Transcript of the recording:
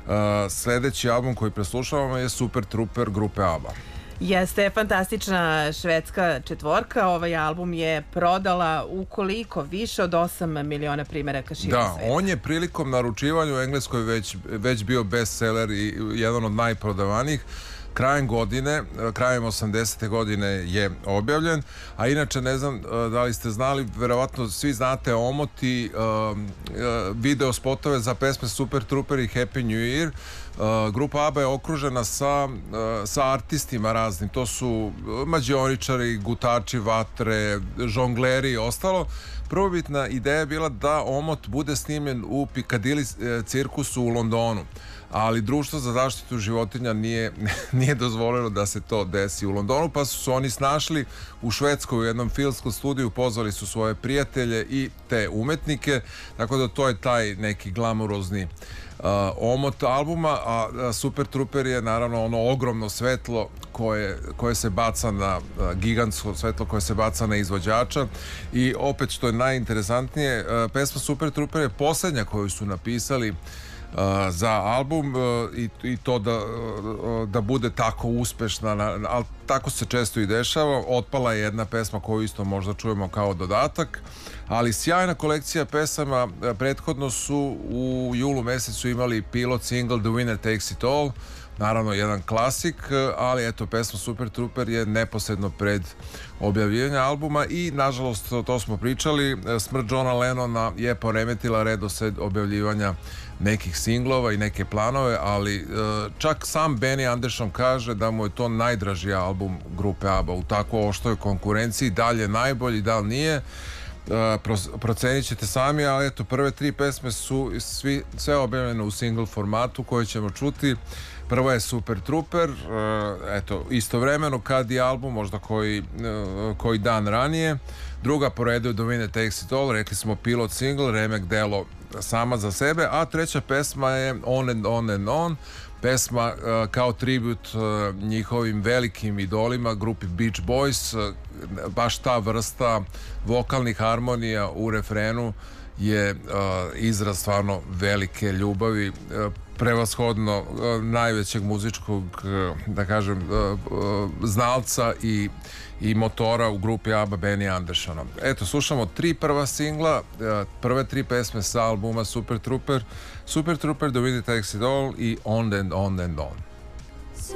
Sledeći album koji preslušavamo je Super Trooper grupe ABBA. Jeste fantastična švedska četvorka. Ovaj album je prodala ukoliko više od 8 miliona primeraka širom sveta. Da, on je prilikom naručivanja u Engleskoj već bio bestseller i jedan od najprodavanijih. Krajem 80. godine je objavljen, a inače ne znam da li ste znali, verovatno svi znate omoti video spotove za pesme Super Trooper i Happy New Year. Grupa ABBA je okružena sa artistima raznim, to su mađioničari, gutači vatre, žongleri i ostalo. Prvobitna ideja je bila da omot bude snimljen u Piccadilly cirkusu u Londonu, ali Društvo za zaštitu životinja nije dozvolilo da se to desi u Londonu, pa su se oni snašli u Švedskoj u jednom filmskom studiju, pozvali su svoje prijatelje i te umetnike, tako da to je taj neki glamurozni omot albuma, a Super Trooper je naravno ono ogromno svetlo koje se baca na gigantsko svetlo koje se baca na izvođača. I opet što je najinteresantnije, pesma Super Trooper je posljednja koju su napisali za album i to da bude tako uspešna, ali tako se često i dešava. Otpala je jedna pesma koju isto možda čujemo kao dodatak, ali sjajna kolekcija pesama. Prethodno su u julu mesecu imali pilot single The Winner Takes It All, naravno jedan klasik, ali eto, pesma Super Trooper je neposredno pred objavljivanje albuma i nažalost, to smo pričali, smrt Johna Lennona je poremetila redosled objavljivanja nekih singlova i neke planove, ali čak sam Benny Andersson kaže da mu je to najdraži album grupe ABBA u tako oštroj konkurenciji. Dalje najbolji, da li nije, procenit ćete sami, ali eto, prve 3 pesme su sve objavljene u single formatu koje ćemo čuti. Prva je Super Trooper, eto, istovremeno kad i album, možda koji dan ranije. Druga po redu je The Winner Takes It All, rekli smo pilot single, remek delo sama za sebe, a treća pesma je On and On and On, pesma kao tribut njihovim velikim idolima, grupi Beach Boys. Baš ta vrsta vokalnih harmonija u refrenu je izraz stvarno velike ljubavi, prevashodno najvećeg muzičkog, da kažem, znalca i motora u grupi ABBA, Benny Anderssona. Eto, slušamo 3 prva singla, prve 3 pesme sa albuma Super Trooper, The Winner Takes It All i On and On and On.